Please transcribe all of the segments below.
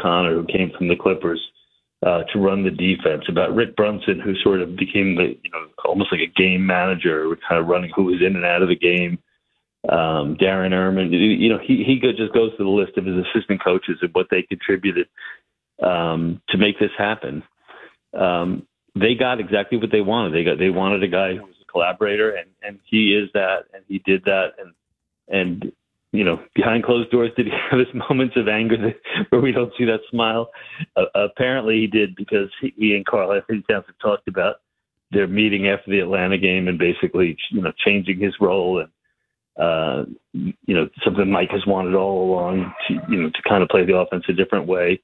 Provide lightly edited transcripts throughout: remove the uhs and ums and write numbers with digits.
O'Connor, who came from the Clippers, to run the defense, about Rick Brunson, who sort of became almost like a game manager, kind of running who was in and out of the game. Darren Erman, he just goes to the list of his assistant coaches and what they contributed to make this happen. They got exactly what they wanted. They wanted a guy who was a collaborator, and he is that, and he did that, and behind closed doors, did he have his moments of anger where we don't see that smile? Apparently he did, because he and Karl Anthony Towns have talked about their meeting after the Atlanta game and basically, changing his role, and something Mike has wanted all along to kind of play the offense a different way.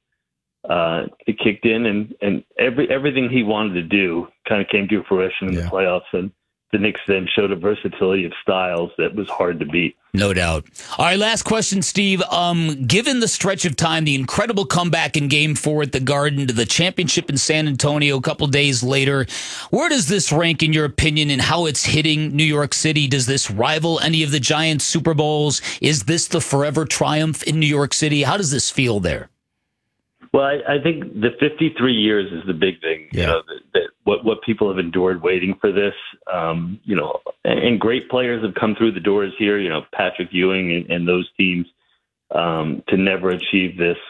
It kicked in, and everything he wanted to do kind of came to fruition in the playoffs, and the Knicks then showed a versatility of styles that was hard to beat. No doubt. All right, last question, Steve. Given the stretch of time, the incredible comeback in Game 4 at the Garden to the championship in San Antonio a couple days later, where does this rank in your opinion in how it's hitting New York City? Does this rival any of the Giants' Super Bowls? Is this the forever triumph in New York City? How does this feel there? Well, I think the 53 years is the big thing. Yeah. What people have endured waiting for this. And great players have come through the doors here. Patrick Ewing and those teams to never achieve this.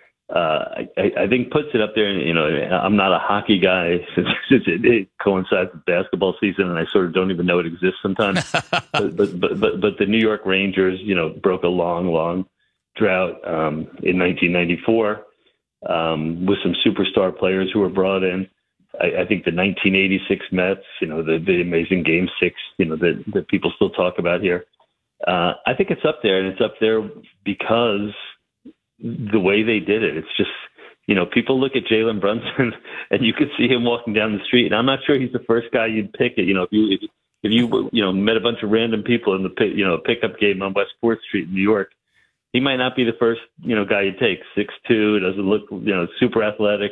I think puts it up there. And, I'm not a hockey guy since it coincides with basketball season, and I sort of don't even know it exists sometimes. but the New York Rangers, broke a long drought in 1994. With some superstar players who were brought in. I think the 1986 Mets, the amazing Game 6, that people still talk about here. I think it's up there, and it's up there because the way they did it. It's just, people look at Jalen Brunson and you could see him walking down the street, and I'm not sure he's the first guy you'd pick it. If you met a bunch of random people in the pickup game on West 4th Street in New York, he might not be the first, guy you take. 6'2", doesn't look, super athletic.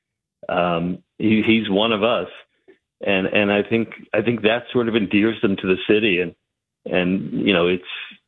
He's one of us, and I think that sort of endears them to the city, and it's,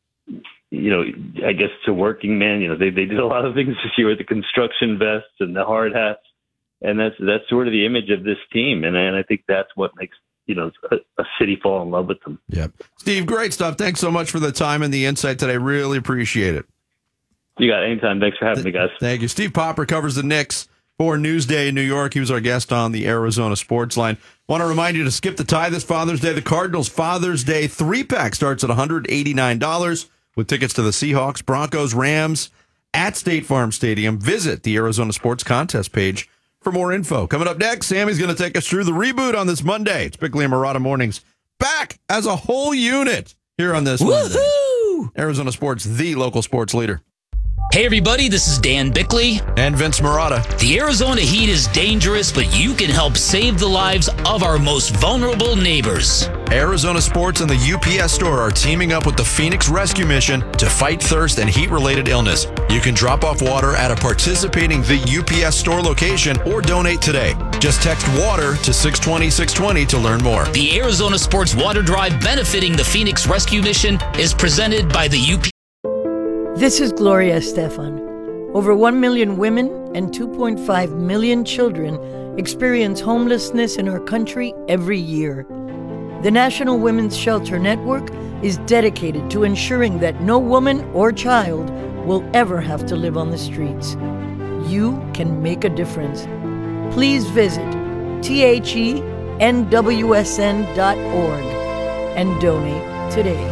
I guess it's a working man. They did a lot of things this year with the construction vests and the hard hats, and that's sort of the image of this team, and I think that's what makes a city fall in love with them. Yeah, Steve, great stuff. Thanks so much for the time and the insight today. Really appreciate it. You got it. Anytime. Thanks for having me, guys. Thank you. Steve Popper covers the Knicks for Newsday in New York. He was our guest on the Arizona Sports Line. Want to remind you to skip the tie this Father's Day. The Cardinals Father's Day 3-pack starts at $189 with tickets to the Seahawks, Broncos, Rams at State Farm Stadium. Visit the Arizona Sports Contest page for more info. Coming up next, Sammy's going to take us through the reboot on this Monday. It's Bickley and Marotta Mornings back as a whole unit here on this Monday. Arizona Sports, the local sports leader. Hey everybody, this is Dan Bickley. And Vince Marotta. The Arizona heat is dangerous, but you can help save the lives of our most vulnerable neighbors. Arizona Sports and the UPS Store are teaming up with the Phoenix Rescue Mission to fight thirst and heat-related illness. You can drop off water at a participating The UPS Store location or donate today. Just text WATER to 620-620 to learn more. The Arizona Sports Water Drive benefiting the Phoenix Rescue Mission is presented by the UPS. This is Gloria Estefan. Over 1 million women and 2.5 million children experience homelessness in our country every year. The National Women's Shelter Network is dedicated to ensuring that no woman or child will ever have to live on the streets. You can make a difference. Please visit thenwsn.org and donate today.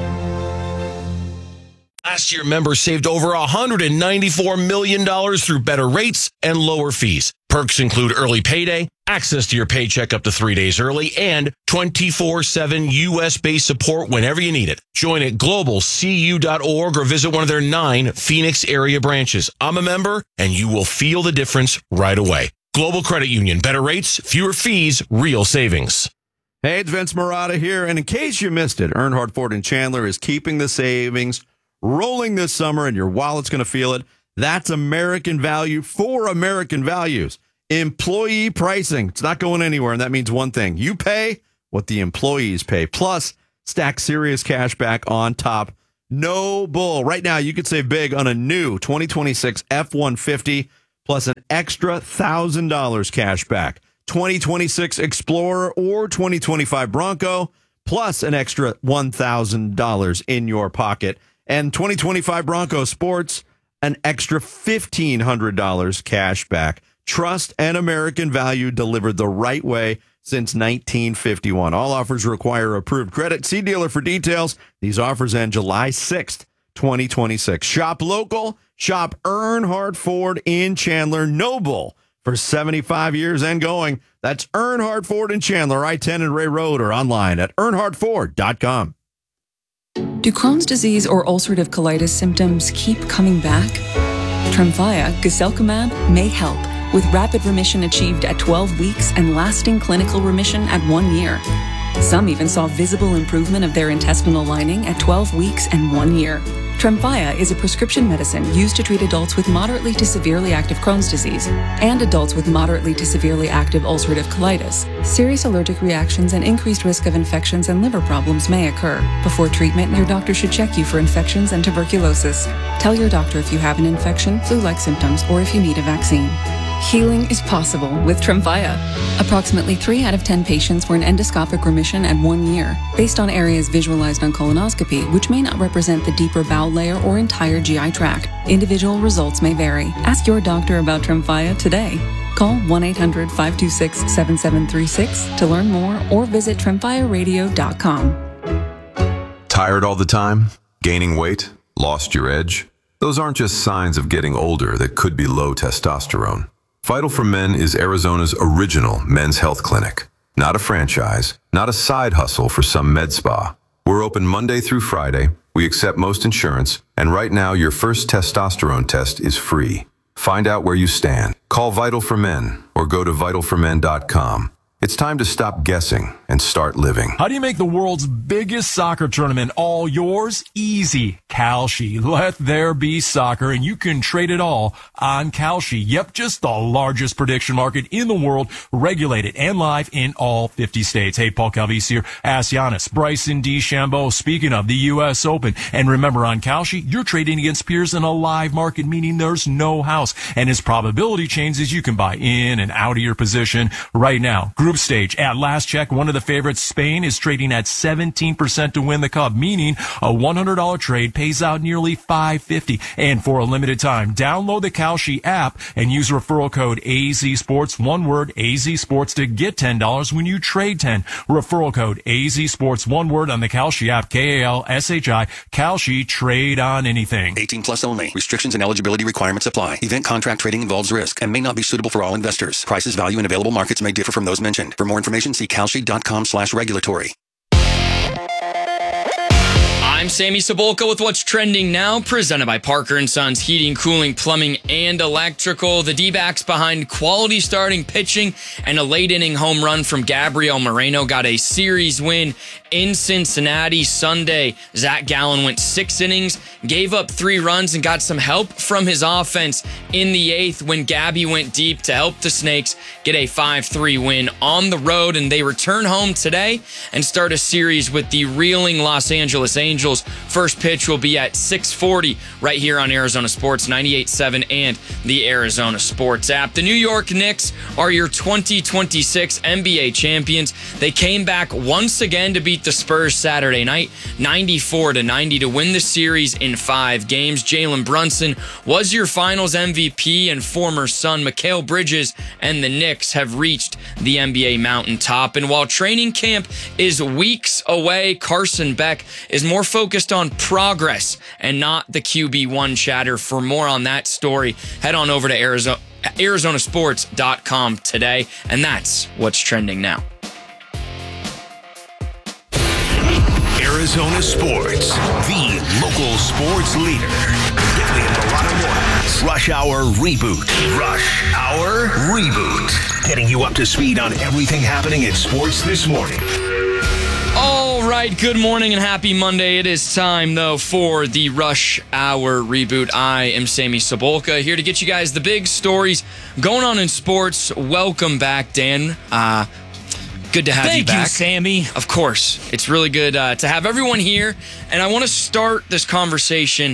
Last year, members saved over $194 million through better rates and lower fees. Perks include early payday, access to your paycheck up to 3 days early, and 24/7 U.S.-based support whenever you need it. Join at globalcu.org or visit one of their 9 Phoenix area branches. I'm a member, and you will feel the difference right away. Global Credit Union. Better rates, fewer fees, real savings. Hey, it's Vince Marotta here, and in case you missed it, Earnhardt Ford in Chandler is keeping the savings rolling this summer, and your wallet's going to feel it. That's American value for American values. Employee pricing. It's not going anywhere, and that means one thing. You pay what the employees pay. Plus, stack serious cash back on top. No bull. Right now, you could save big on a new 2026 F-150 plus an extra $1,000 cash back. 2026 Explorer or 2025 Bronco, plus an extra $1,000 in your pocket. And 2025 Bronco Sports, an extra $1,500 cash back. Trust and American value delivered the right way since 1951. All offers require approved credit. See dealer for details. These offers end July 6th, 2026. Shop local. Shop Earnhardt Ford in Chandler. Noble for 75 years and going. That's Earnhardt Ford in Chandler, I-10 and Ray Road, or online at earnhardtford.com. Do Crohn's disease or ulcerative colitis symptoms keep coming back? Tremfya, guselkumab, may help, with rapid remission achieved at 12 weeks and lasting clinical remission at 1 year. Some even saw visible improvement of their intestinal lining at 12 weeks and 1 year. Tremfya is a prescription medicine used to treat adults with moderately to severely active Crohn's disease and adults with moderately to severely active ulcerative colitis. Serious allergic reactions and increased risk of infections and liver problems may occur. Before treatment, your doctor should check you for infections and tuberculosis. Tell your doctor if you have an infection, flu-like symptoms, or if you need a vaccine. Healing is possible with Tremfya. Approximately 3 out of 10 patients were in endoscopic remission at 1 year, based on areas visualized on colonoscopy, which may not represent the deeper bowel layer or entire GI tract. Individual results may vary. Ask your doctor about Tremfya today. Call 1-800-526-7736 to learn more or visit TremfyaRadio.com. Tired all the time? Gaining weight? Lost your edge? Those aren't just signs of getting older that could be low testosterone. Vital for Men is Arizona's original men's health clinic. Not a franchise, not a side hustle for some med spa. We're open Monday through Friday. We accept most insurance, and right now your first testosterone test is free. Find out where you stand. Call Vital for Men or go to vitalformen.com. It's time to stop guessing and start living. How do you make the world's biggest soccer tournament all yours? Easy. Kalshi. Let there be soccer, and you can trade it all on Kalshi. Yep, just the largest prediction market in the world, regulated and live in all 50 states. Hey, Paul Calvisi here. Ask Giannis, Bryson DeChambeau. Speaking of the U.S. Open. And remember, on Kalshi, you're trading against peers in a live market, meaning there's no house. And as probability changes, you can buy in and out of your position right now. Group stage. At last check, one of the favorites, Spain, is trading at 17% to win the cup, meaning a $100 trade pays out nearly $550. And for a limited time, download the Kalshi app and use referral code AZSports, one word, AZSports, to get $10 when you trade 10. Referral code AZSports, one word, on the Kalshi app, Kalshi, Kalshi, trade on anything. 18 plus only. Restrictions and eligibility requirements apply. Event contract trading involves risk and may not be suitable for all investors. Prices, value, and available markets may differ from those mentioned. For more information, see kalshi.com/regulatory. I'm Sammy Cebulka with What's Trending Now, presented by Parker & Sons Heating, Cooling, Plumbing, and Electrical. The D-backs behind quality starting pitching and a late-inning home run from Gabriel Moreno got a series win in Cincinnati Sunday. Zach Gallen went 6 innings, gave up 3 runs, and got some help from his offense in the 8th when Gabby went deep to help the Snakes get a 5-3 win on the road. And they return home today and start a series with the reeling Los Angeles Angels. First pitch will be at 6:40 right here on Arizona Sports 98.7 and the Arizona Sports app. The New York Knicks are your 2026 NBA champions. They came back once again to beat the Spurs Saturday night, 94-90, to win the series in 5 games. Jalen Brunson was your finals MVP, and former Sun Mikal Bridges and the Knicks have reached the NBA mountaintop. And while training camp is weeks away, Carson Beck is more focused on progress and not the QB1 chatter. For more on that story, head on over to Arizonasports.com today. And that's what's trending now. Arizona Sports, the local sports leader. Bickley and Milano Mornings. Rush Hour Reboot. Rush Hour Reboot. Getting you up to speed on everything happening in sports this morning. All right, good morning and happy Monday. It is time, though, for the Rush Hour Reboot. I am Sammy Cebulka, here to get you guys the big stories going on in sports. Welcome back, Dan. Good to have you back. Thank you, Sammy. Of course. It's really good to have everyone here. And I want to start this conversation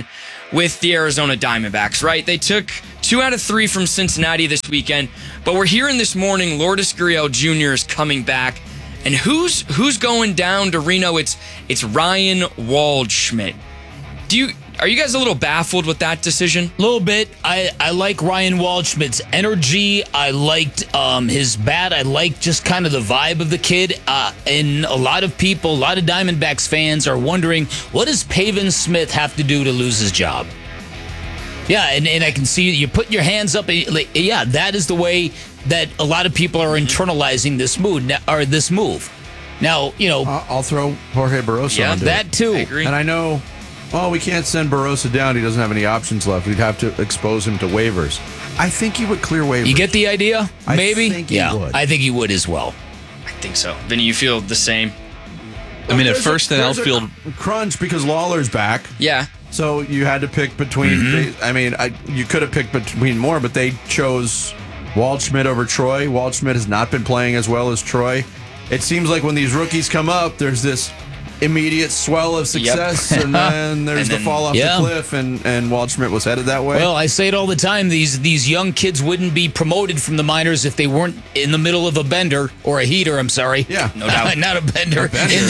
with the Arizona Diamondbacks, right? They took 2 out of 3 from Cincinnati this weekend, but we're hearing this morning Lourdes Gurriel Jr. is coming back. And who's going down to Reno? It's Ryan Waldschmidt. Are you guys a little baffled with that decision? A little bit. I like Ryan Waldschmidt's energy. I liked his bat. I liked just kind of the vibe of the kid. And a lot of people, a lot of Diamondbacks fans are wondering, what does Pavin Smith have to do to lose his job? Yeah, and I can see you put your hands up. Yeah, that is the way that a lot of people are internalizing this move. Now, I'll throw Jorge Barroso into that too. I agree. And I know, we can't send Barroso down. He doesn't have any options left. We'd have to expose him to waivers. I think he would clear waivers. You get the idea? Maybe? I think he would. I think he would as well. I think so. Vinny, you feel the same? I mean, at first in outfield, crunch because Lawler's back. Yeah. So you had to pick between. You could have picked between more, but they chose Waldschmidt over Troy. Waldschmidt has not been playing as well as Troy. It seems like when these rookies come up, there's this immediate swell of success, and then there's the fall off the cliff, and Waldschmidt was headed that way. Well, I say it all the time. These young kids wouldn't be promoted from the minors if they weren't in the middle of a bender or a heater. I'm sorry. Yeah, no doubt, not a bender.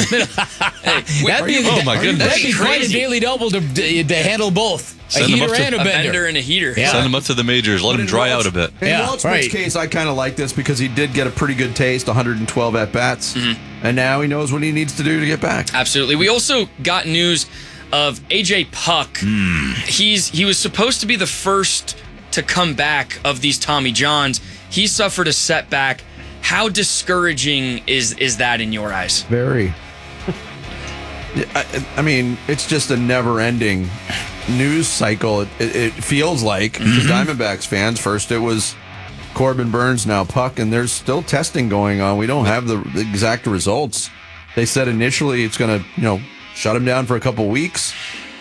Oh my goodness, that'd be quite a daily double to handle both. A heater and a bender and a heater. Yeah. Send him up to the majors. Let him dry out a bit. In Waldschmidt's case, I kind of like this because he did get a pretty good taste, 112 at-bats, and now he knows what he needs to do to get back. Absolutely. We also got news of A.J. Puck. He was supposed to be the first to come back of these Tommy Johns. He suffered a setback. How discouraging is that in your eyes? Very. I mean, it's just a never-ending news cycle. It feels like to Diamondbacks fans. First it was Corbin Burns, now Puck, and there's still testing going on. We don't have the exact results. They said initially it's going to, shut him down for a couple weeks.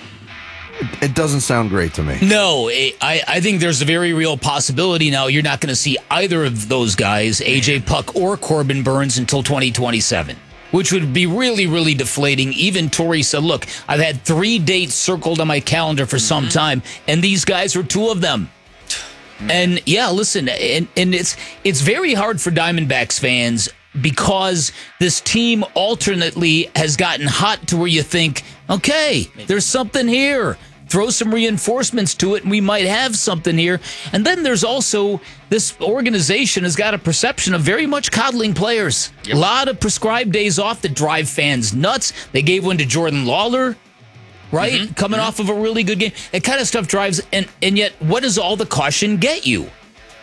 It doesn't sound great to me. No, I think there's a very real possibility now you're not going to see either of those guys, A.J. Puck or Corbin Burns, until 2027. Which would be really, really deflating. Even Torrey said, look, I've had 3 dates circled on my calendar for some time, and these guys are 2 of them. And yeah, listen, and it's very hard for Diamondbacks fans because this team alternately has gotten hot to where you think, okay, there's something here. Throw some reinforcements to it, and we might have something here. And then there's also this organization has got a perception of very much coddling players. Yep. A lot of prescribed days off that drive fans nuts. They gave one to Jordan Lawler, right? Coming off of a really good game. That kind of stuff drives, and yet what does all the caution get you?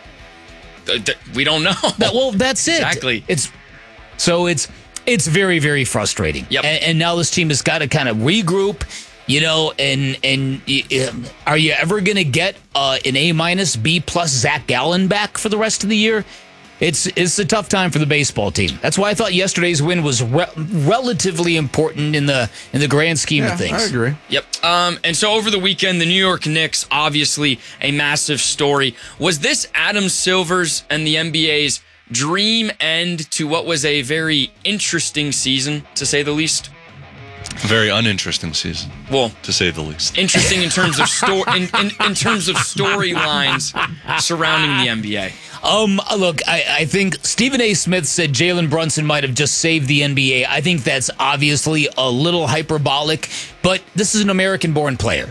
We don't know. Well, that's it. Exactly. It's very, very frustrating. Yep. And now this team has got to kind of regroup. And are you ever going to get an A-, B+ Zach Gallen back for the rest of the year? It's a tough time for the baseball team. That's why I thought yesterday's win was relatively important in the grand scheme of things. I agree. Yep. And so over the weekend, the New York Knicks, obviously a massive story. Was this Adam Silver's and the NBA's dream end to what was a very interesting season, to say the least? A very uninteresting season. Well, to say the least. Interesting in terms of in terms of storylines surrounding the NBA. Look, I think Stephen A. Smith said Jalen Brunson might have just saved the NBA. I think that's obviously a little hyperbolic, but this is an American-born player.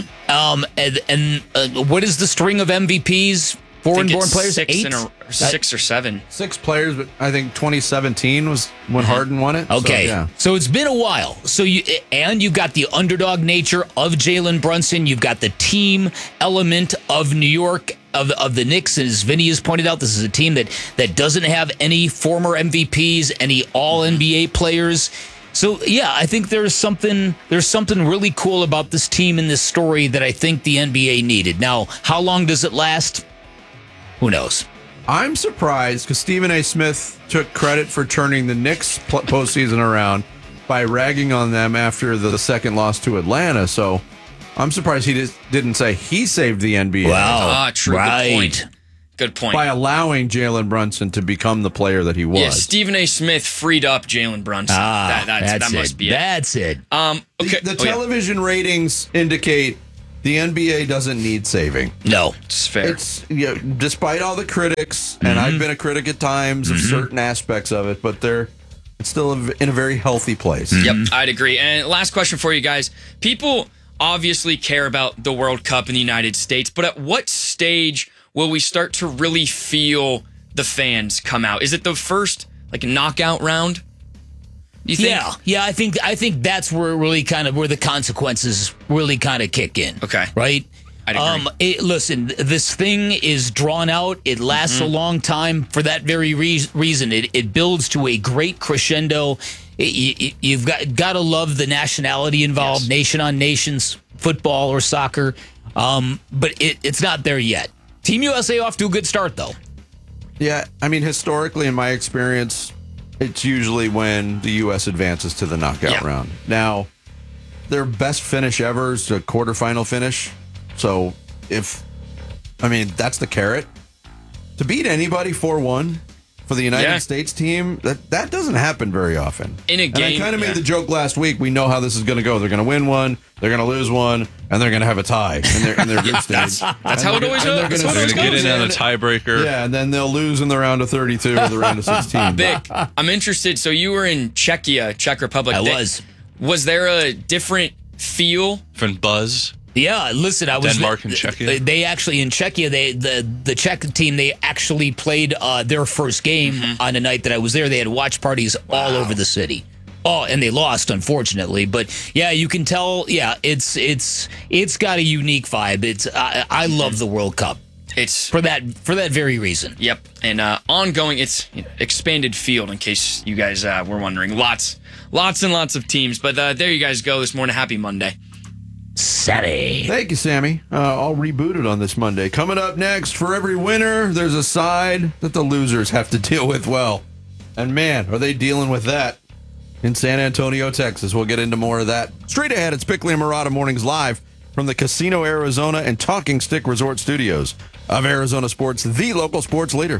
What is the string of MVPs? Foreign-born players? 6 or 7. 6 players, but I think 2017 was when Harden won it. Okay, so it's been a while. So you've got the underdog nature of Jalen Brunson. You've got the team element of New York, of the Knicks. As Vinny has pointed out, this is a team that doesn't have any former MVPs, any All-NBA players. So yeah, I think there's something really cool about this team and this story that I think the NBA needed. Now, how long does it last? Who knows? I'm surprised because Stephen A. Smith took credit for turning the Knicks postseason around by ragging on them after the second loss to Atlanta. So I'm surprised he didn't say he saved the NBA. Wow. True. Right. Good point. By allowing Jalen Brunson to become the player that he was. Yeah, Stephen A. Smith freed up Jalen Brunson. That must be it. That's it. Okay. The television ratings indicate The NBA doesn't need saving. No, it's fair. It's despite all the critics, and I've been a critic at times of certain aspects of it, but it's still in a very healthy place. Yep, I'd agree. And last question for you guys. People obviously care about the World Cup in the United States, but at what stage will we start to really feel the fans come out? Is it the first knockout round? You think? Yeah. I think that's where really kind of where the consequences really kind of kick in. Okay, right. I'd agree. Listen, this thing is drawn out. It lasts a long time for that very reason. It builds to a great crescendo. You've got to love the nationality involved, nation on nations, football or soccer. But it's not there yet. Team USA off to a good start, though. Yeah, I mean, historically, in my experience, it's usually when the U.S. advances to the knockout round. Now, their best finish ever is a quarterfinal finish. So, that's the carrot. To beat anybody 4-1 for the United States team, that doesn't happen very often. In a game, and I kind of made the joke last week. We know how this is going to go. They're going to win one, they're going to lose one, and they're going to have a tie in their group stage. That's how it always goes. They're going to get in on a tiebreaker. Yeah, and then they'll lose in the round of 32 or the round of 16. Vic, I'm interested. So you were in Czech Republic. I was. Was there a different feel? Different buzz? Yeah, listen, I was Denmark and Czechia. They actually in Czechia, the Czech team, they actually played their first game on a night that I was there. They had watch parties all over the city. Oh, and they lost, unfortunately. But yeah, you can tell. Yeah, it's got a unique vibe. I love the World Cup. It's for that very reason. Yep, and ongoing. It's expanded field. In case you guys were wondering, lots and lots of teams. But there you guys go this morning. Happy Monday. Sammy. Thank you, Sammy. All rebooted on this Monday. Coming up next, for every winner, there's a side that the losers have to deal with well. And man, are they dealing with that in San Antonio, Texas. We'll get into more of that. Straight ahead, it's Bickley and Marotta Mornings live from the Casino Arizona and Talking Stick Resort Studios of Arizona Sports, the local sports leader.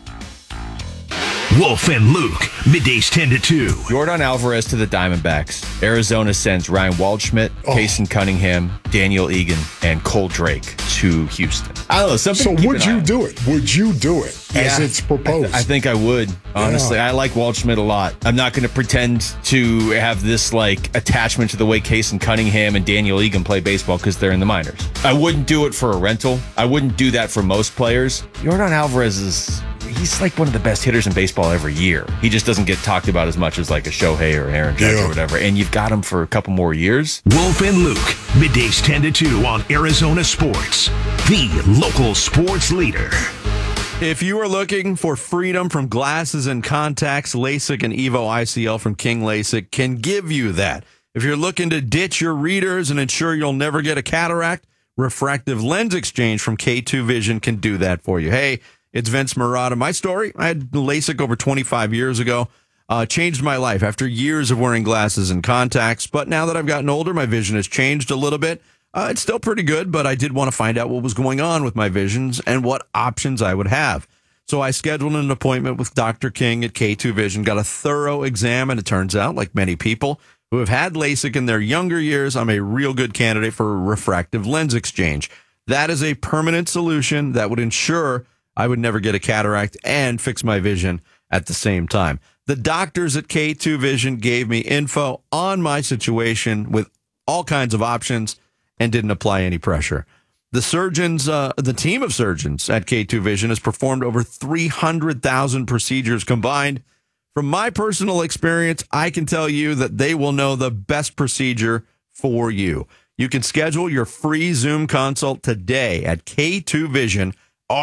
Wolf and Luke, middays 10 to 2. Yordan Alvarez to the Diamondbacks. Arizona sends Ryan Waldschmidt, Payson Cunningham, Daniel Egan, and Cole Drake to Houston. I don't know. So would you do it? Would you do it as it's proposed? I think I would, honestly. I like Waldschmidt a lot. I'm not going to pretend to have this attachment to the way Payson Cunningham and Daniel Egan play baseball because they're in the minors. I wouldn't do it for a rental. I wouldn't do that for most players. Yordan Alvarez he's one of the best hitters in baseball every year. He just doesn't get talked about as much as a Shohei or Aaron Judge or whatever. And you've got him for a couple more years. Wolf and Luke, middays 10 to 2 on Arizona Sports, the local sports leader. If you are looking for freedom from glasses and contacts, LASIK and Evo ICL from King LASIK can give you that. If you're looking to ditch your readers and ensure you'll never get a cataract, Refractive Lens Exchange from K2 Vision can do that for you. Hey, it's Vince Marotta. My story, I had LASIK over 25 years ago. Changed my life after years of wearing glasses and contacts. But now that I've gotten older, my vision has changed a little bit. It's still pretty good, but I did want to find out what was going on with my visions and what options I would have. So I scheduled an appointment with Dr. King at K2 Vision, got a thorough exam, and it turns out, like many people who have had LASIK in their younger years, I'm a real good candidate for a refractive lens exchange. That is a permanent solution that would ensure I would never get a cataract and fix my vision at the same time. The doctors at K2 Vision gave me info on my situation with all kinds of options and didn't apply any pressure. The surgeons, the team of surgeons at K2 Vision has performed over 300,000 procedures combined. From my personal experience, I can tell you that they will know the best procedure for you. You can schedule your free Zoom consult today at K2VisionRLE.com.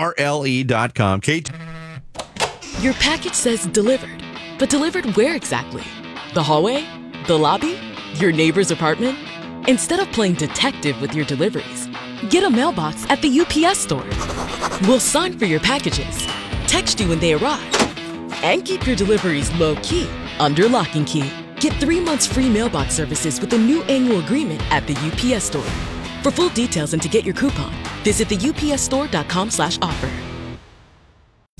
Your package says delivered, but delivered where exactly? The hallway? The lobby? Your neighbor's apartment? Instead of playing detective with your deliveries, get a mailbox at the UPS store. We'll sign for your packages, text you when they arrive, and keep your deliveries low-key under lock and key. Get 3 months free mailbox services with a new annual agreement at the UPS store. For full details and to get your coupon, visit the upsstore.com/offer.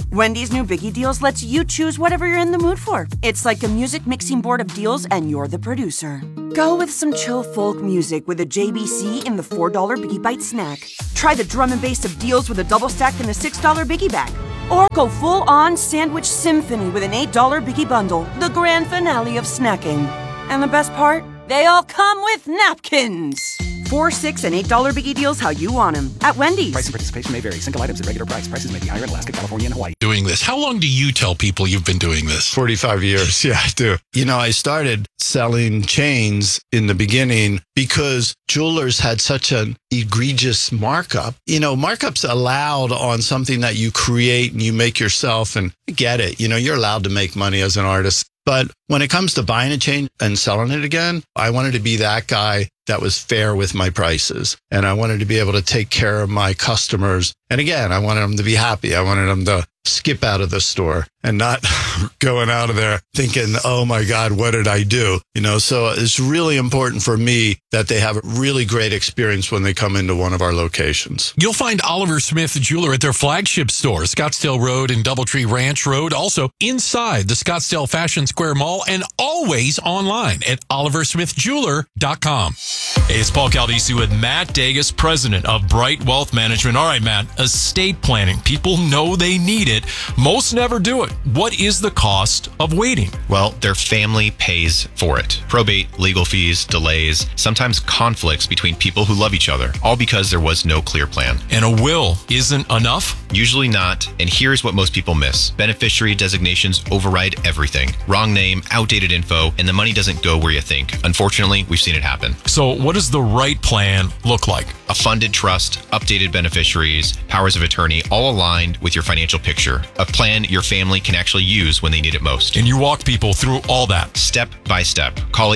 Wendy's new Biggie Deals lets you choose whatever you're in the mood for. It's like a music mixing board of deals, and you're the producer. Go with some chill folk music with a JBC in the $4 Biggie Bite snack. Try the drum and bass of deals with a double stack in the $6 Biggie Bag. Or go full-on sandwich symphony with an $8 Biggie Bundle, the grand finale of snacking. And the best part? They all come with napkins. $4, $6, and $8 Biggie Deals how you want them at Wendy's. Price and participation may vary. Single items at regular price. Prices may be higher in Alaska, California, and Hawaii. Doing this. How long do you tell people you've been doing this? 45 years. Yeah, I do. You know, I started selling chains in the beginning because jewelers had such an egregious markup. You know, markups allowed on something that you create and you make yourself, and I get it. You know, you're allowed to make money as an artist. But when it comes to buying a chain and selling it again, I wanted to be that guy that was fair with my prices. And I wanted to be able to take care of my customers. And again, I wanted them to be happy. I wanted them to skip out of the store and not going out of there thinking, oh my God, what did I do? You know, so it's really important for me that they have a really great experience when they come into one of our locations. You'll find Oliver Smith Jeweler at their flagship store, Scottsdale Road and Doubletree Ranch Road, also inside the Scottsdale Fashion Square Mall, and always online at oliversmithjeweler.com. Hey, it's Paul Caldisi with Matt Dagas, president of Bright Wealth Management. All right, Matt, estate planning. People know they need it. Most never do it. What is the cost of waiting? Well, their family pays for it. Probate, legal fees, delays, sometimes conflicts between people who love each other, all because there was no clear plan. And a will isn't enough? Usually not. And here's what most people miss. Beneficiary designations override everything. Wrong name, outdated info, and the money doesn't go where you think. Unfortunately, we've seen it happen. So what does the right plan look like? A funded trust, updated beneficiaries, powers of attorney, all aligned with your financial picture. A plan your family can actually use when they need it most. And you walk people through all that. Step by step. Call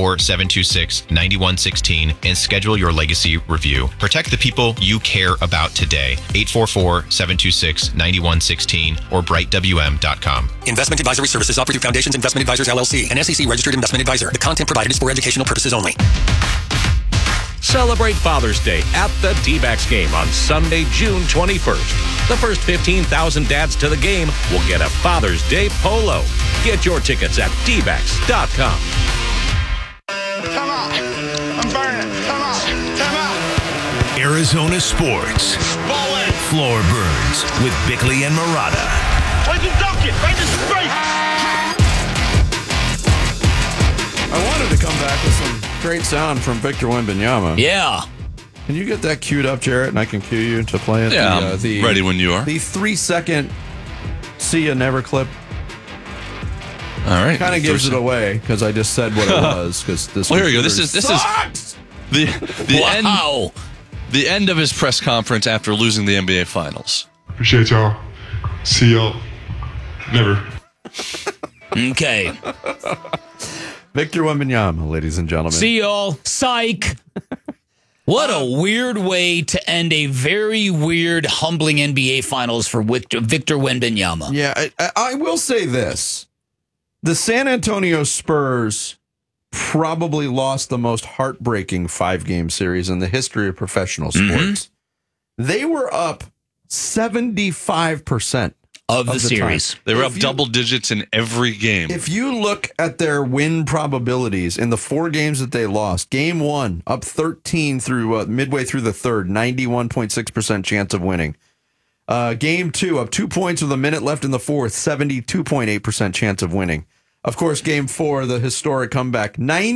844-726-9116 and schedule your legacy review. Protect the people you care about today. 844-726-9116 or brightwm.com. Investment advisory services offered through Foundations Investment Advisors, LLC, an SEC registered investment advisor. The content provided is for educational purposes only. Celebrate Father's Day at the D-backs game on Sunday, June 21st. The first 15,000 dads to the game will get a Father's Day polo. Get your tickets at dbacks.com. Come on. I'm burning. Come on. Come on. Arizona Sports. Floor Burns with Bickley and Murata. Why'd you dunk it? Right in his face. I wanted to come back with some great sound from Victor Wembanyama. Yeah. Can you get that queued up, Jarrett, and I can cue you to play it? Yeah, I'm ready when you are. The 3-second See Ya Never clip. All right. Kind of gives it away because I just said what it was. This well, here we go. This is the wow. The end of his press conference after losing the NBA Finals. Appreciate y'all. See y'all. Never. Okay. Victor Wembanyama, ladies and gentlemen. See y'all. Psych. What a weird way to end a very weird, humbling NBA Finals for Victor Wembanyama. Yeah, I will say this. The San Antonio Spurs probably lost the most heartbreaking 5-game series in the history of professional sports. They were up 75% of the series. They were up double digits in every game. If you look at their win probabilities in the 4 games that they lost, game 1 up 13 through midway through the third, 91.6% chance of winning. Game 2 up 2 points with a minute left in the fourth, 72.8% chance of winning. Of course, game 4, the historic comeback,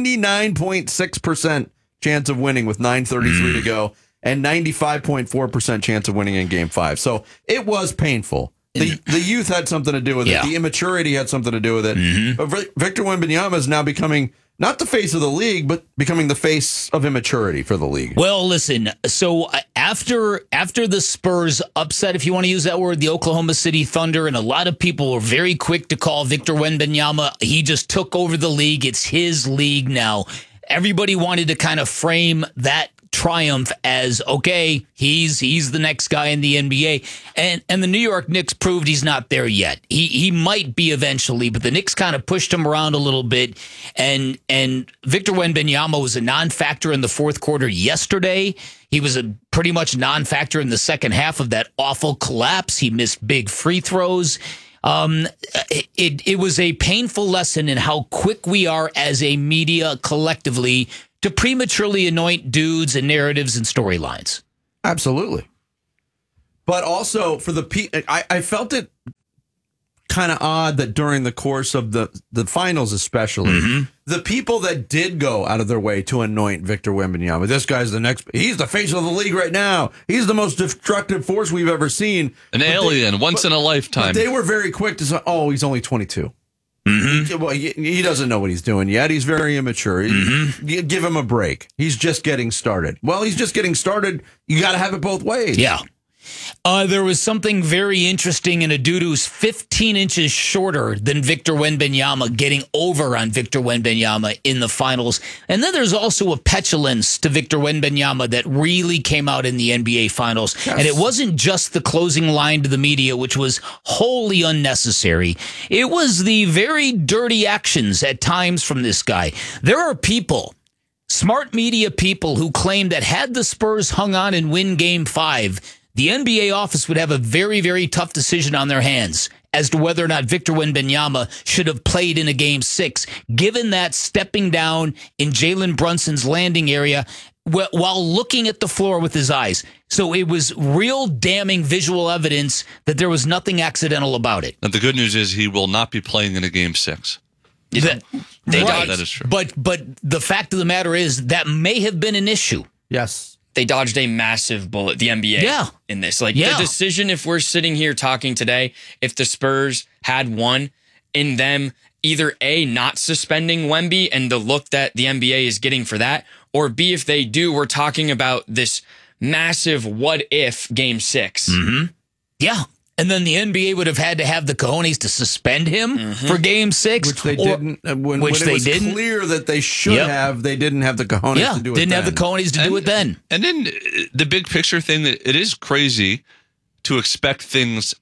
99.6% chance of winning with 9:33 to go, and 95.4% chance of winning in game 5. So it was painful. The youth had something to do with it. The immaturity had something to do with it. But Victor Wembanyama is now becoming not the face of the league, but becoming the face of immaturity for the league. Well, listen, so after the Spurs upset, if you want to use that word, the Oklahoma City Thunder, and a lot of people were very quick to call Victor Wembanyama, he just took over the league. It's his league now. Everybody wanted to kind of frame that triumph as, okay, he's the next guy in the NBA. And the New York Knicks proved he's not there yet. He might be eventually, but the Knicks kind of pushed him around a little bit. And Victor Wembanyama was a non-factor in the fourth quarter yesterday. He was a pretty much non-factor in the second half of that awful collapse. He missed big free throws. It was a painful lesson in how quick we are as a media collectively to prematurely anoint dudes and narratives and storylines. Absolutely. But also for the I felt it kind of odd that during the course of the finals, especially, the people that did go out of their way to anoint Victor Wembanyama, this guy's he's the face of the league right now. He's the most destructive force we've ever seen. An alien, once in a lifetime. But they were very quick to say, oh, he's only 22. Well, he doesn't know what he's doing yet. He's very immature. Give him a break. He's just getting started. Well, he's just getting started. You got to have it both ways. Yeah. There was something very interesting in a dude who's 15 inches shorter than Victor Wembanyama getting over on Victor Wembanyama in the finals. And then there's also a petulance to Victor Wembanyama that really came out in the NBA finals. Yes. And it wasn't just the closing line to the media, which was wholly unnecessary. It was the very dirty actions at times from this guy. There are people, smart media people, who claim that had the Spurs hung on and win Game 5, the NBA office would have a very, very tough decision on their hands as to whether or not Victor Wembanyama should have played in a Game 6, given that stepping down in Jalen Brunson's landing area while looking at the floor with his eyes. So it was real damning visual evidence that there was nothing accidental about it. And the good news is he will not be playing in a Game 6. That is true. But the fact of the matter is that may have been an issue. Yes. They dodged a massive bullet, the NBA, in this. The decision, if we're sitting here talking today, if the Spurs had won in them either A, not suspending Wemby and the look that the NBA is getting for that, or B, if they do, we're talking about this massive what-if Game 6. Yeah. And then the NBA would have had to have the cojones to suspend him for Game 6. Which they didn't. When it was clear that they should have, they didn't have the cojones to do it didn't have the cojones to do it then. And then the big picture thing, it is crazy to expect things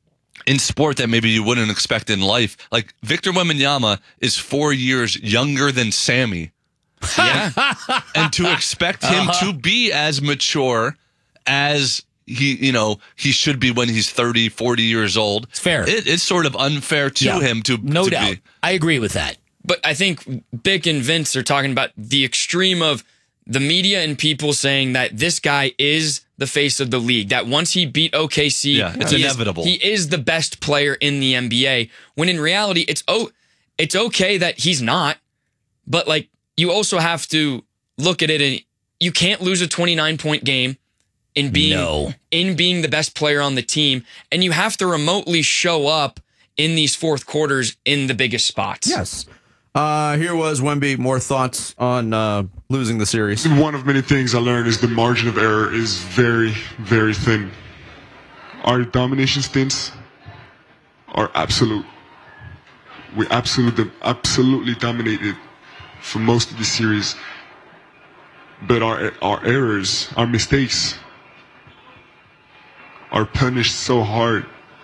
in sport that maybe you wouldn't expect in life. Like Victor Wembanyama is 4 years younger than Sammy. Yeah. And to expect him to be as mature as he should be when he's 30, 40 years old. It's fair. It's sort of unfair to him to doubt. be. I agree with that. But I think Bick and Vince are talking about the extreme of the media and people saying that this guy is the face of the league, that once he beat OKC, it's inevitable. He is the best player in the NBA, when in reality, it's okay that he's not, but you also have to look at it, and you can't lose a 29-point game in being the best player on the team, and you have to remotely show up in these fourth quarters in the biggest spots. Yes. Here was Wemby. More thoughts on losing the series. One of many things I learned is the margin of error is very, very thin. Our domination stints are absolute. We absolutely dominated for most of the series. But our errors, our mistakes, are punished so hard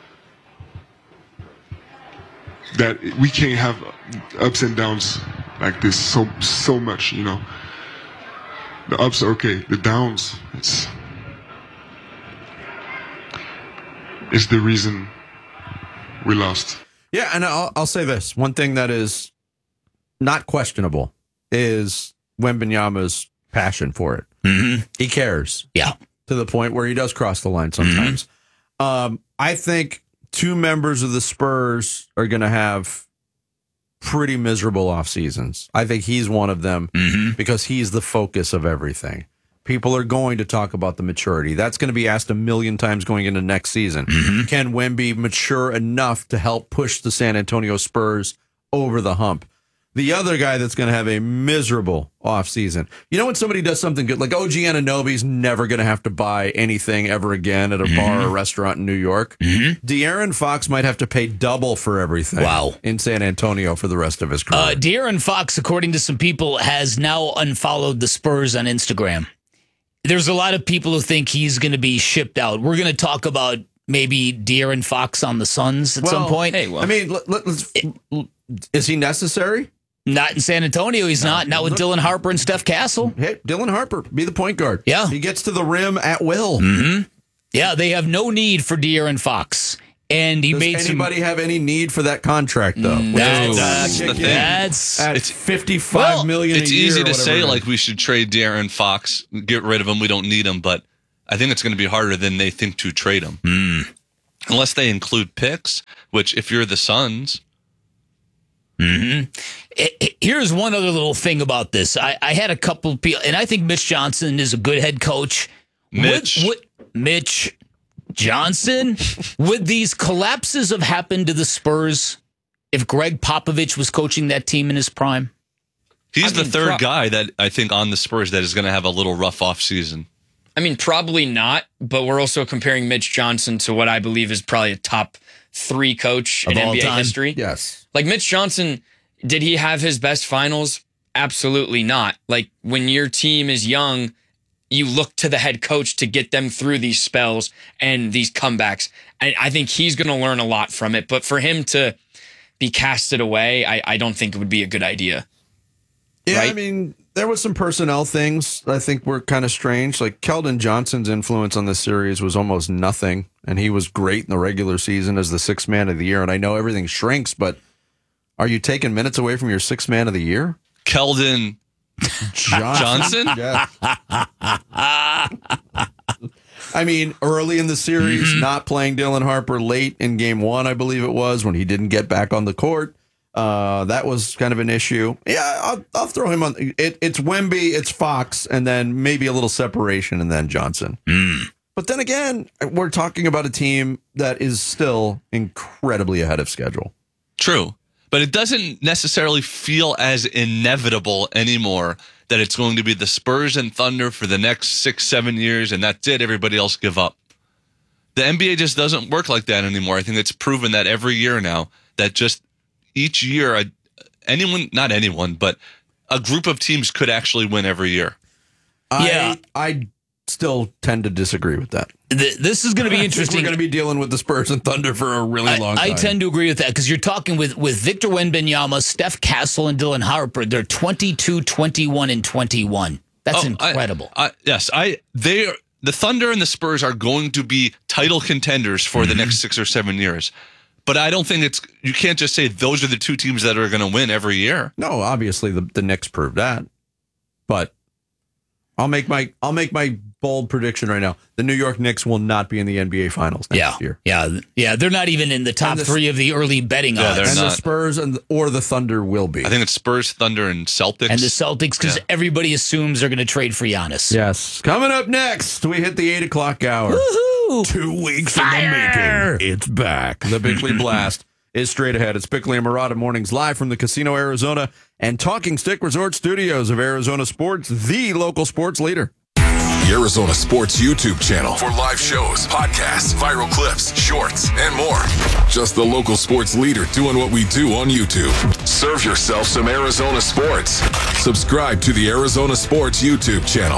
that we can't have ups and downs like this so much, The ups are okay, the downs, it's the reason we lost. Yeah, and I'll say this. One thing that is not questionable is Wembanyama's passion for it. He cares. Yeah. To the point where he does cross the line sometimes. I think two members of the Spurs are going to have pretty miserable off seasons. I think he's one of them because he's the focus of everything. People are going to talk about the maturity. That's going to be asked a million times going into next season. Can Wemby mature enough to help push the San Antonio Spurs over the hump? The other guy that's going to have a miserable offseason. When somebody does something good, like OG Anunoby's never going to have to buy anything ever again at a bar or restaurant in New York. De'Aaron Fox might have to pay double for everything in San Antonio for the rest of his career. De'Aaron Fox, according to some people, has now unfollowed the Spurs on Instagram. There's a lot of people who think he's going to be shipped out. We're going to talk about maybe De'Aaron Fox on the Suns at some point. I mean, is he necessary? Not in San Antonio, he's not. Not with Dylan Harper and Steph Castle. Hey, Dylan Harper, be the point guard. Yeah. He gets to the rim at will. Mm-hmm. Yeah, they have no need for De'Aaron Fox. And he Does made anybody have any need for that contract, though? That's the thing. That's It's $55 million It's a year. easy or to whatever say, it is. like, we should trade De'Aaron Fox, get rid of him, we don't need him, but I think it's going to be harder than they think to trade him. Unless they include picks, which if you're the Suns... Here's one other little thing about this. I had a couple people, and I think Mitch Johnson is a good head coach. Mitch Johnson, would these collapses have happened to the Spurs if Greg Popovich was coaching that team in his prime? He's the third guy that I think on the Spurs that is going to have a little rough off season. I mean, probably not, but we're also comparing Mitch Johnson to what I believe is probably a top 3 coach in all NBA time? history. Yes. Like Mitch Johnson, did he have his best finals? Absolutely not. Like when your team is young, you look to the head coach to get them through these spells and these comebacks. And I think he's going to learn a lot from it. But for him to be casted away, I don't think it would be a good idea. Yeah, right? I mean, there was some personnel things I think were kind of strange. Like Keldon Johnson's influence on this series was almost nothing, and he was great in the regular season as the 6th man of the year. And I know everything shrinks, but are you taking minutes away from your 6th man of the year? Keldon Johnson? Yeah. I mean, early in the series, not playing Dylan Harper late in game 1, I believe it was, when he didn't get back on the court. That was kind of an issue. Yeah, I'll throw him on. It's Wemby, it's Fox, and then maybe a little separation, and then Johnson. But then again, we're talking about a team that is still incredibly ahead of schedule. True. But it doesn't necessarily feel as inevitable anymore that it's going to be the Spurs and Thunder for the next 6-7 years, and that's it. Everybody else give up. The NBA just doesn't work like that anymore. I think it's proven that every year now, that just each year, not anyone, but a group of teams could actually win every year. I still tend to disagree with that. This is going to be interesting. We're going to be dealing with the Spurs and Thunder for a really long time. I tend to agree with that because you're talking with Victor Wembanyama, Steph Castle, and Dylan Harper. They're 22, 21, and 21. That's incredible. The Thunder and the Spurs are going to be title contenders for the next 6 or 7 years. But I don't think you can't just say those are the 2 teams that are going to win every year. No, obviously the Knicks proved that. But I'll make my bold prediction right now. The New York Knicks will not be in the NBA Finals next year. Yeah. They're not even in the top 3 of the early betting odds. they're and not. The Spurs or the Thunder will be. I think it's Spurs, Thunder, and Celtics. And the Celtics, because everybody assumes they're going to trade for Giannis. Yes. Coming up next, we hit the 8 o'clock hour. Woohoo! 2 weeks in the making. It's back. The Bickley Blast is straight ahead. It's Bickley and Murata mornings live from the Casino Arizona and Talking Stick Resort Studios of Arizona Sports, the local sports leader. The Arizona Sports YouTube channel for live shows, podcasts, viral clips, shorts, and more. Just the local sports leader doing what we do on YouTube. Serve yourself some Arizona sports. Subscribe to the Arizona Sports YouTube channel.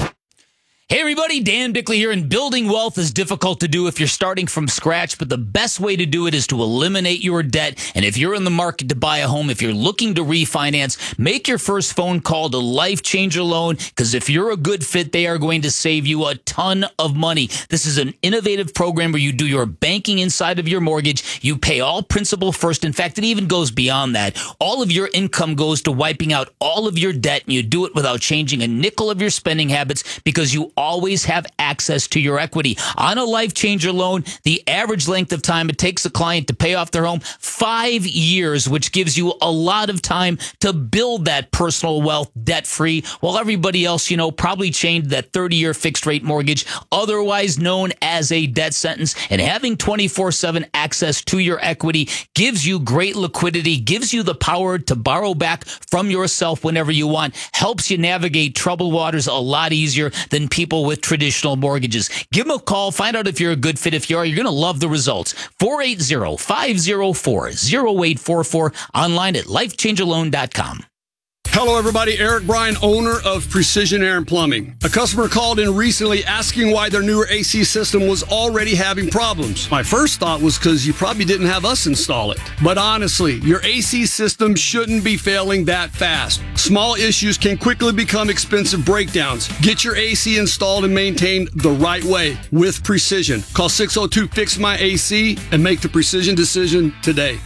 Hey everybody, Dan Bickley here, and building wealth is difficult to do if you're starting from scratch, but the best way to do it is to eliminate your debt. And if you're in the market to buy a home, if you're looking to refinance, make your first phone call to Life Changer Loan, because if you're a good fit, they are going to save you a ton of money. This is an innovative program where you do your banking inside of your mortgage. You pay all principal first. In fact, it even goes beyond that. All of your income goes to wiping out all of your debt, and you do it without changing a nickel of your spending habits because you always have access to your equity. On a Life Changer Loan, the average length of time it takes a client to pay off their home, 5 years, which gives you a lot of time to build that personal wealth debt-free, while everybody else, probably chained that 30-year fixed-rate mortgage, otherwise known as a debt sentence. And having 24/7 access to your equity gives you great liquidity, gives you the power to borrow back from yourself whenever you want, helps you navigate troubled waters a lot easier than people with traditional mortgages. Give them a call. Find out if you're a good fit. If you are, you're going to love the results. 480-504-0844. Online at lifechangerloan.com. Hello, everybody. Eric Bryan, owner of Precision Air and Plumbing. A customer called in recently asking why their newer AC system was already having problems. My first thought was because you probably didn't have us install it. But honestly, your AC system shouldn't be failing that fast. Small issues can quickly become expensive breakdowns. Get your AC installed and maintained the right way with Precision. Call 602-FIX-MY-AC and make the Precision decision today.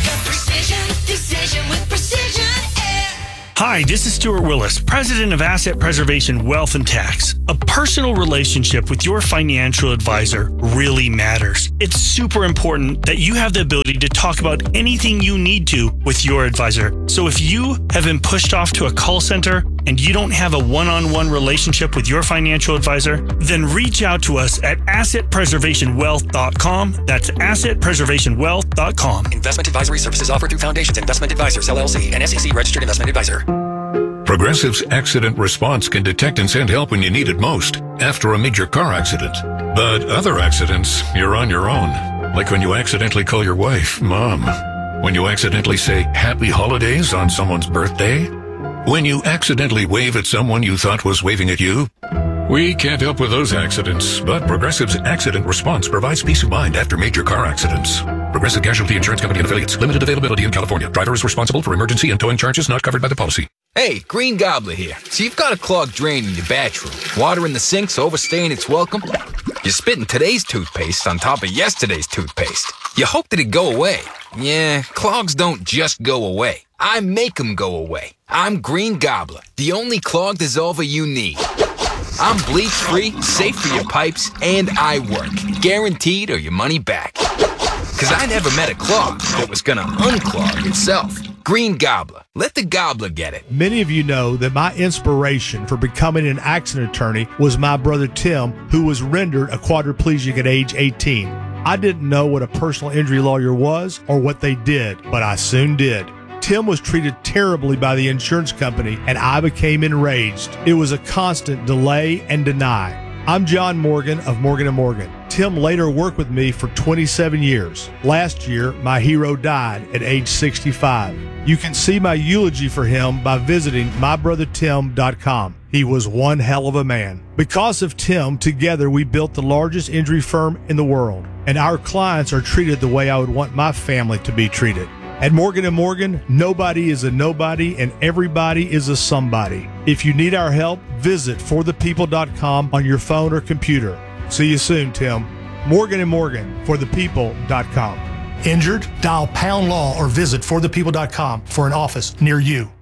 Decision with Precision Air. Hi, this is Stuart Willis, President of Asset Preservation Wealth and Tax. A personal relationship with your financial advisor really matters. It's super important that you have the ability to talk about anything you need to with your advisor. So if you have been pushed off to a call center and you don't have a one-on-one relationship with your financial advisor, then reach out to us at assetpreservationwealth.com. That's assetpreservationwealth.com. Investment advisory services offered through Foundations Investment Advisors, LLC, an SEC registered investment advisor. Progressive's accident response can detect and send help when you need it most, after a major car accident. But other accidents, you're on your own. Like when you accidentally call your wife, Mom. When you accidentally say Happy Holidays on someone's birthday. When you accidentally wave at someone you thought was waving at you. We can't help with those accidents, but Progressive's accident response provides peace of mind after major car accidents. Progressive Casualty Insurance Company and Affiliates. Limited availability in California. Driver is responsible for emergency and towing charges not covered by the policy. Hey, Green Gobbler here. So you've got a clogged drain in your bathroom. Water in the sink's overstaying its welcome. You're spitting today's toothpaste on top of yesterday's toothpaste. You hope that it go away. Yeah, clogs don't just go away. I make them go away. I'm Green Gobbler, the only clog dissolver you need. I'm bleach-free, safe for your pipes, and I work. Guaranteed or your money back. Because I never met a clog that was going to unclog itself. Green Gobbler. Let the gobbler get it. Many of you know that my inspiration for becoming an accident attorney was my brother Tim, who was rendered a quadriplegic at age 18. I didn't know what a personal injury lawyer was or what they did, but I soon did. Tim was treated terribly by the insurance company, and I became enraged. It was a constant delay and deny. I'm John Morgan of Morgan & Morgan. Tim later worked with me for 27 years. Last year, my hero died at age 65. You can see my eulogy for him by visiting mybrothertim.com. He was one hell of a man. Because of Tim, together we built the largest injury firm in the world, and our clients are treated the way I would want my family to be treated. At Morgan & Morgan, nobody is a nobody and everybody is a somebody. If you need our help, visit forthepeople.com on your phone or computer. See you soon, Tim. Morgan & Morgan, forthepeople.com. Injured? Dial #law or visit forthepeople.com for an office near you.